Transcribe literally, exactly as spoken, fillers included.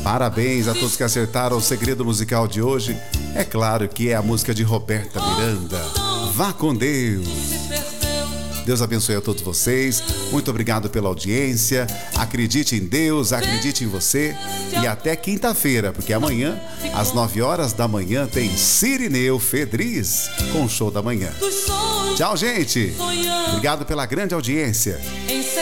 Parabéns a todos que acertaram o segredo musical de hoje. É claro que é a música de Roberta Miranda. Vá com Deus. Deus abençoe a todos vocês. Muito obrigado pela audiência. Acredite em Deus, acredite em você. E até quinta-feira, porque amanhã, às nove horas da manhã, tem Cirineu Fedriz com o show da manhã. Tchau, gente. Obrigado pela grande audiência.